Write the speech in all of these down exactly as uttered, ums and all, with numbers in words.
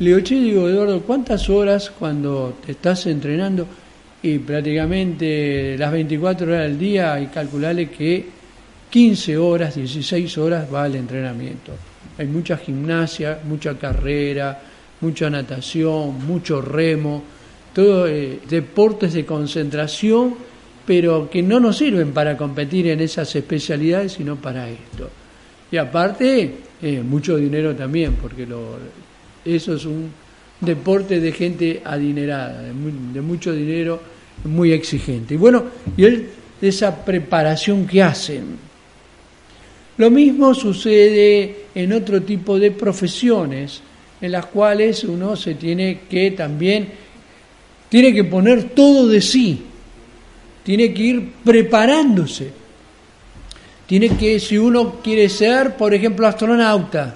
Le digo, che, digo, Eduardo, ¿cuántas horas cuando te estás entrenando? Y prácticamente las veinticuatro horas del día, y calcularle que quince horas, dieciséis horas va el entrenamiento. Hay mucha gimnasia, mucha carrera, mucha natación, mucho remo, todo eh, deportes de concentración, pero que no nos sirven para competir en esas especialidades, sino para esto. Y aparte, eh, mucho dinero también, porque lo, eso es un deporte de gente adinerada, de, muy, de mucho dinero, muy exigente. Y bueno, y él, esa preparación que hacen. Lo mismo sucede en otro tipo de profesiones, en las cuales uno se tiene que también, tiene que poner todo de sí, tiene que ir preparándose, tiene que, si uno quiere ser, por ejemplo, astronauta,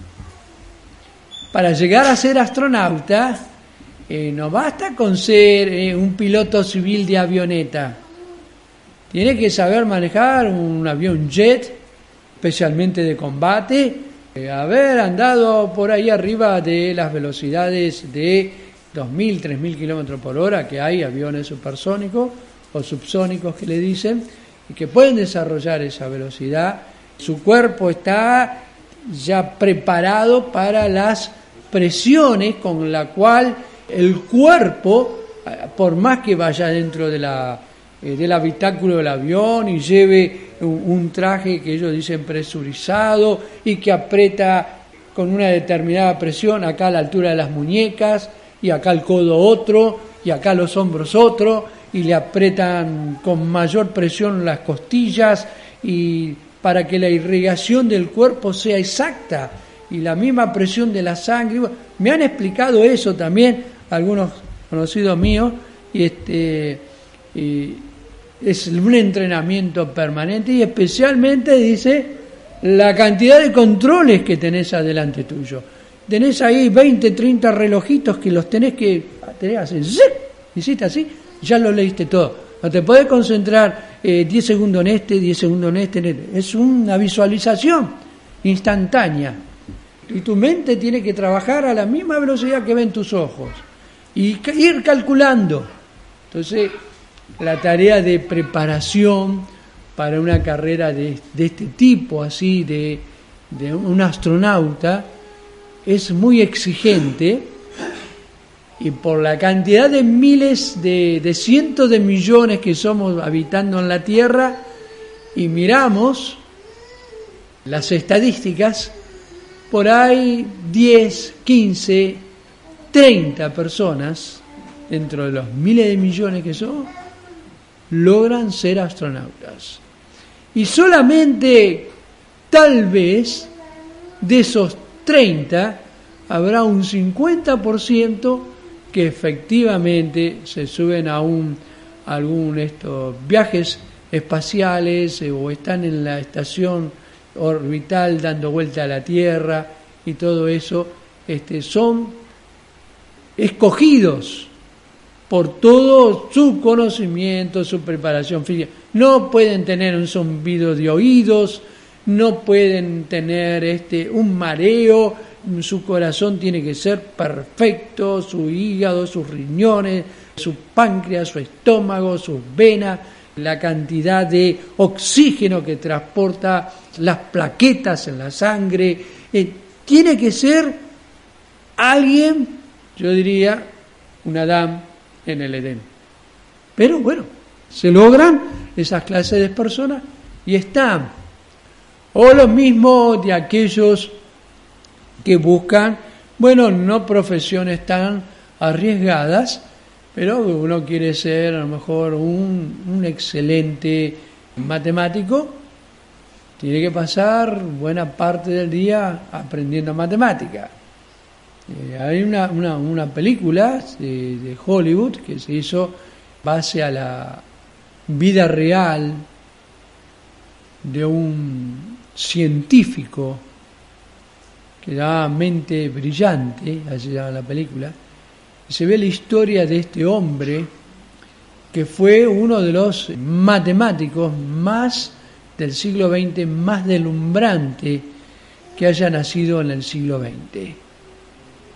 para llegar a ser astronauta, eh, no basta con ser eh, un piloto civil de avioneta, tiene que saber manejar un avión jet, especialmente de combate, haber andado por ahí arriba de las velocidades de dos mil, tres mil kilómetros por hora, que hay aviones supersónicos o subsónicos que le dicen, y que pueden desarrollar esa velocidad. Su cuerpo está ya preparado para las presiones con la cual el cuerpo, por más que vaya dentro de la, eh, del habitáculo del avión y lleve un traje que ellos dicen presurizado y que aprieta con una determinada presión acá a la altura de las muñecas y acá el codo otro y acá los hombros otro y le aprietan con mayor presión las costillas y para que la irrigación del cuerpo sea exacta y la misma presión de la sangre. Me han explicado eso también algunos conocidos míos y este y, es un entrenamiento permanente y especialmente, dice, la cantidad de controles que tenés adelante tuyo. Tenés ahí veinte, treinta relojitos que los tenés que... Tenés así, hiciste así, ya lo leíste todo. No te podés concentrar eh, diez segundos en este, diez segundos en este, en este. Es una visualización instantánea. Y tu mente tiene que trabajar a la misma velocidad que ven tus ojos. Y ir calculando. Entonces... la tarea de preparación para una carrera de, de este tipo, así, de, de un astronauta, es muy exigente y por la cantidad de miles, de, de cientos de millones que somos habitando en la Tierra y miramos las estadísticas, por ahí diez, quince, treinta personas, dentro de los miles de millones que somos, logran ser astronautas. Y solamente, tal vez, de esos treinta, habrá un cincuenta por ciento que efectivamente se suben a un a algún estos viajes espaciales eh, o están en la estación orbital dando vuelta a la Tierra y todo eso, este, son escogidos por todo su conocimiento, su preparación física. No pueden tener un zumbido de oídos, no pueden tener este un mareo, su corazón tiene que ser perfecto, su hígado, sus riñones, su páncreas, su estómago, sus venas, la cantidad de oxígeno que transporta las plaquetas en la sangre. Eh, tiene que ser alguien, yo diría, un Adán en el Edén. Pero bueno, se logran esas clases de personas y están. O lo mismo de aquellos que buscan, bueno, no profesiones tan arriesgadas, pero uno quiere ser a lo mejor un, un excelente matemático, tiene que pasar buena parte del día aprendiendo matemática. Eh, hay una, una, una película de, de Hollywood que se hizo base a la vida real de un científico que se llama Mente Brillante, así se llama la película, y se ve la historia de este hombre que fue uno de los matemáticos más del siglo veinte, más deslumbrante que haya nacido en el siglo veinte.